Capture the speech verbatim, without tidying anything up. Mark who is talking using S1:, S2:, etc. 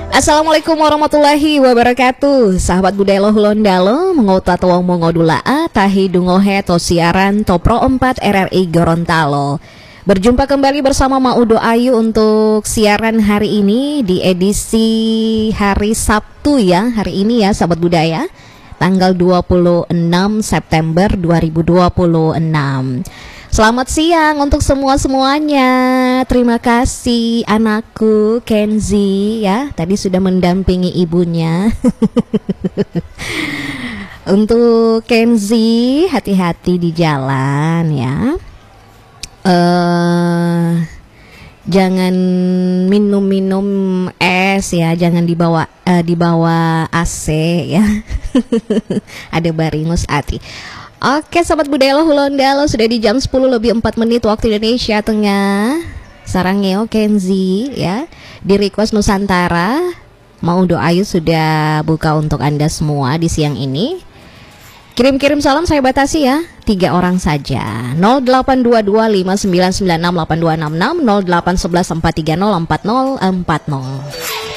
S1: Assalamualaikum warahmatullahi wabarakatuh. Sahabat budaya lohulon dalo mengota tuang mongodulaa tahi dungohe to siaran to pro empat R R I Gorontalo. Berjumpa kembali bersama Maudo Ayu untuk siaran hari ini di edisi hari Sabtu ya. Hari ini ya sahabat budaya, tanggal dua puluh enam September dua ribu dua puluh enam. Selamat siang untuk semua-semuanya. Terima kasih anakku Kenzi ya, tadi sudah mendampingi ibunya. Untuk Kenzi, hati-hati di jalan ya. Uh, jangan minum-minum es ya, jangan dibawa uh, dibawa A C ya. Ada baringus ati. Oke sahabat budaya lohulon dalo, sudah di jam sepuluh lebih empat menit waktu Indonesia Tengah. Sarangeo Kenzi ya, di request Nusantara. Maudo Ayu sudah buka untuk Anda semua di siang ini. Kirim-kirim salam saya batasi ya, tiga orang saja. nol delapan dua dua lima sembilan sembilan enam delapan dua enam enam, nol delapan satu satu empat tiga nol empat nol empat nol.